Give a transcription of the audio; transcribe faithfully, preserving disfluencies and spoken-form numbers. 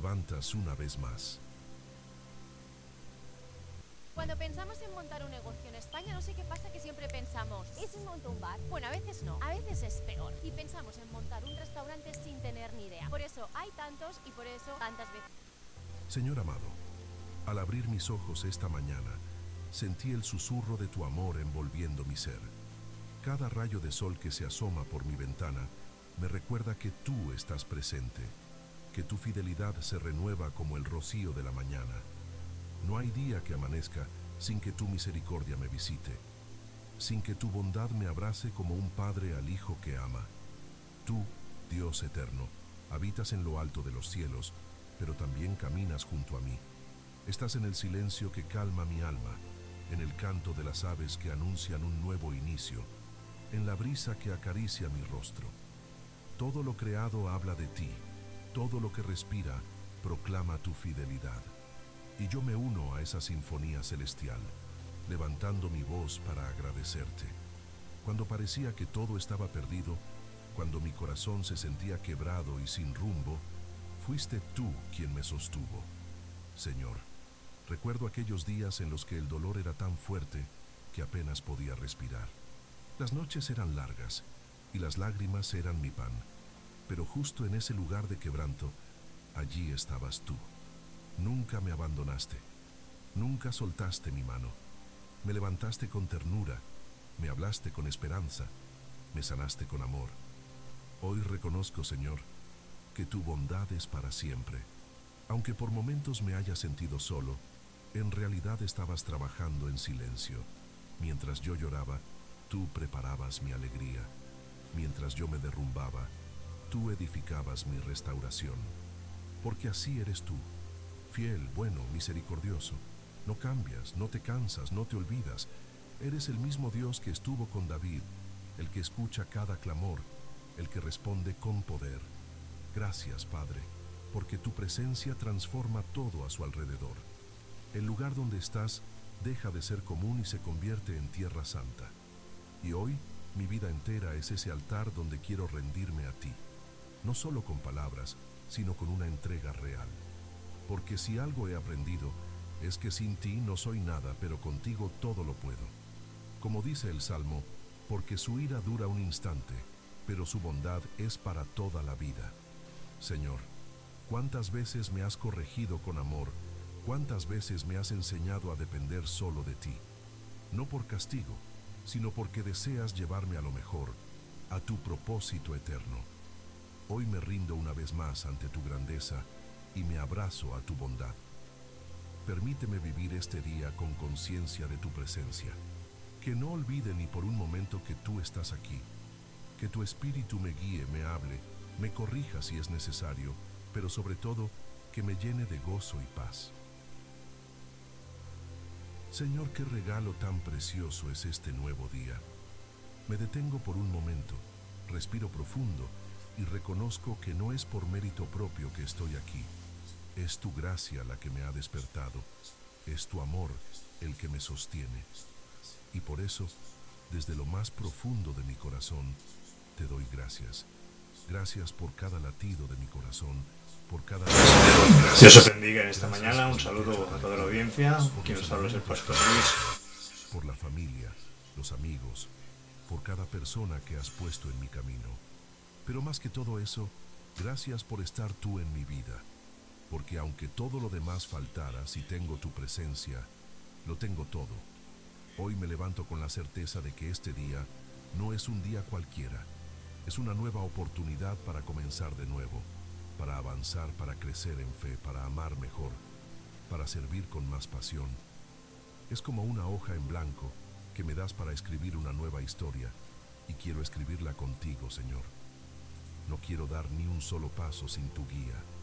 levantas una vez más. Cuando pensamos en montar un negocio en España, no sé qué pasa que siempre pensamos, ¿y si monto un bar? Bueno, a veces no, a veces es peor. Y pensamos en montar un restaurante sin tener ni idea. Por eso hay tantos y por eso tantas veces. Señor amado, al abrir mis ojos esta mañana, sentí el susurro de tu amor envolviendo mi ser. Cada rayo de sol que se asoma por mi ventana me recuerda que tú estás presente, que tu fidelidad se renueva como el rocío de la mañana. No hay día que amanezca sin que tu misericordia me visite, sin que tu bondad me abrace como un padre al hijo que ama. Tú, Dios eterno, habitas en lo alto de los cielos, pero también caminas junto a mí. Estás en el silencio que calma mi alma, en el canto de las aves que anuncian un nuevo inicio, en la brisa que acaricia mi rostro. Todo lo creado habla de ti, todo lo que respira proclama tu fidelidad. Y yo me uno a esa sinfonía celestial, levantando mi voz para agradecerte. Cuando parecía que todo estaba perdido, cuando mi corazón se sentía quebrado y sin rumbo, fuiste tú quien me sostuvo. Señor, recuerdo aquellos días en los que el dolor era tan fuerte que apenas podía respirar. Las noches eran largas y las lágrimas eran mi pan, pero justo en ese lugar de quebranto, allí estabas tú. Nunca me abandonaste, nunca soltaste mi mano. Me levantaste con ternura, me hablaste con esperanza, me sanaste con amor. Hoy reconozco, Señor, que tu bondad es para siempre. Aunque por momentos me haya sentido solo, en realidad estabas trabajando en silencio. Mientras yo lloraba, tú preparabas mi alegría. Mientras yo me derrumbaba, tú edificabas mi restauración. Porque así eres tú. Fiel, bueno, misericordioso. No cambias, no te cansas, no te olvidas. Eres el mismo Dios que estuvo con David, el que escucha cada clamor, el que responde con poder. Gracias, Padre, porque tu presencia transforma todo a su alrededor. El lugar donde estás deja de ser común y se convierte en tierra santa. Y hoy, mi vida entera es ese altar donde quiero rendirme a ti, no solo con palabras, sino con una entrega real. Porque si algo he aprendido, es que sin ti no soy nada, pero contigo todo lo puedo. Como dice el Salmo, porque su ira dura un instante, pero su bondad es para toda la vida. Señor, ¿cuántas veces me has corregido con amor? ¿Cuántas veces me has enseñado a depender solo de ti? No por castigo, sino porque deseas llevarme a lo mejor, a tu propósito eterno. Hoy me rindo una vez más ante tu grandeza y me abrazo a tu bondad. Permíteme vivir este día con conciencia de tu presencia. Que no olvide ni por un momento que tú estás aquí. Que tu espíritu me guíe, me hable, me corrija si es necesario, pero sobre todo, que me llene de gozo y paz. Señor, qué regalo tan precioso es este nuevo día. Me detengo por un momento, respiro profundo y reconozco que no es por mérito propio que estoy aquí. Es tu gracia la que me ha despertado, es tu amor el que me sostiene. Y por eso, desde lo más profundo de mi corazón, te doy gracias. Gracias por cada latido de mi corazón, por cada... Dios os bendiga en esta mañana. Un saludo a toda la audiencia. Quien os habla es el Pastor Luis. Por la familia, los amigos, por cada persona que has puesto en mi camino. Pero más que todo eso, gracias por estar tú en mi vida. Porque aunque todo lo demás faltara, si tengo tu presencia, lo tengo todo. Hoy me levanto con la certeza de que este día no es un día cualquiera. Es una nueva oportunidad para comenzar de nuevo, para avanzar, para crecer en fe, para amar mejor, para servir con más pasión. Es como una hoja en blanco que me das para escribir una nueva historia, y quiero escribirla contigo, Señor. No quiero dar ni un solo paso sin tu guía.